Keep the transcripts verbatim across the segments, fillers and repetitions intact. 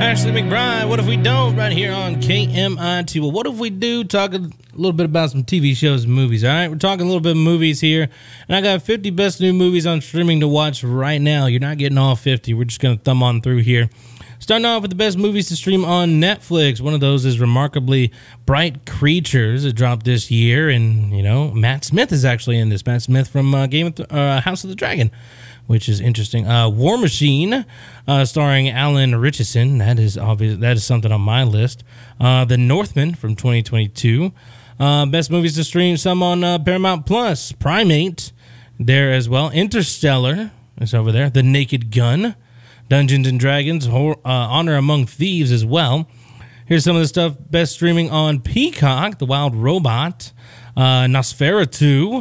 Ashley McBride, What If We Don't, right here on K M I T. Well, what if we do talk a little bit about some T V shows and movies, all right? We're talking a little bit of movies here, and I got fifty best new movies on streaming to watch right now. You're not getting all fifty. We're just going to thumb on through here. Starting off with the best movies to stream on Netflix. One of those is Remarkably Bright Creatures. It dropped this year, and, you know, Matt Smith is actually in this. Matt Smith from uh, Game of Th- uh, House of the Dragon, which is interesting. Uh, War Machine, uh, starring Alan Ritchson. That is obvious. That is something on my list. Uh, The Northman from twenty twenty-two. Uh, best movies to stream, some on uh, Paramount Plus. Primate, there as well. Interstellar is over there. The Naked Gun. Dungeons and Dragons. Hor- uh, Honor Among Thieves as well. Here's some of the stuff best streaming on Peacock. The Wild Robot. Uh, Nosferatu.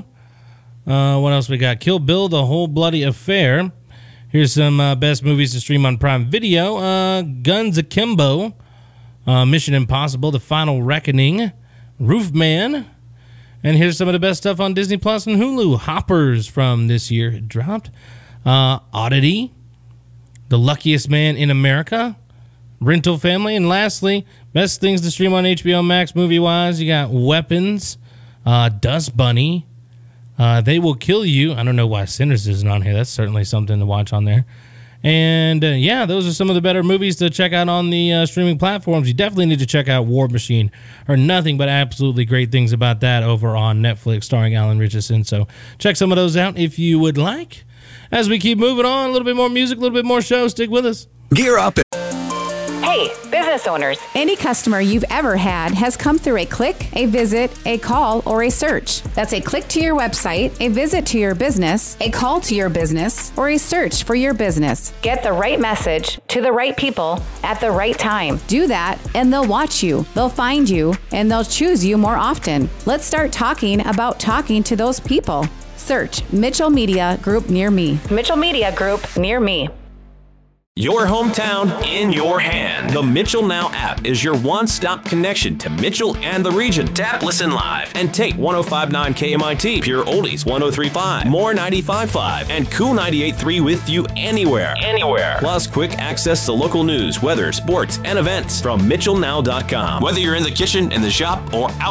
Uh, what else we got? Kill Bill, The Whole Bloody Affair. Here's some uh, best movies to stream on Prime Video. Uh, Guns Akimbo. Uh, Mission Impossible, The Final Reckoning. Roofman. And here's some of the best stuff on Disney Plus and Hulu. Hoppers from this year. It dropped. Uh, Oddity. The Luckiest Man in America. Rental Family. And lastly, best things to stream on H B O Max movie-wise. You got Weapons. Uh, Dust Bunny. Uh, They Will Kill You. I don't know why Sinners isn't on here. That's certainly something to watch on there. And, uh, yeah, those are some of the better movies to check out on the uh, streaming platforms. You definitely need to check out War Machine. Heard nothing but absolutely great things about that over on Netflix, starring Alan Ritchson. So check some of those out if you would like. As we keep moving on, a little bit more music, a little bit more show. Stick with us. Gear up. Hey, business owners. Any customer you've ever had has come through a click, a visit, a call, or a search. That's a click to your website, a visit to your business, a call to your business, or a search for your business. Get the right message to the right people at the right time. Do that, and they'll watch you, they'll find you, and they'll choose you more often. Let's start talking about talking to those people. Search Mitchell Media Group near me. Mitchell Media Group near me. Your hometown in your hand. The Mitchell Now app is your one-stop connection to Mitchell and the region. Tap Listen Live and take one oh five point nine K M I T, Pure Oldies one oh three point five, More ninety-five point five, and Cool ninety-eight point three with you anywhere. Anywhere. Plus quick access to local news, weather, sports, and events from Mitchell Now dot com. Whether you're in the kitchen, in the shop, or out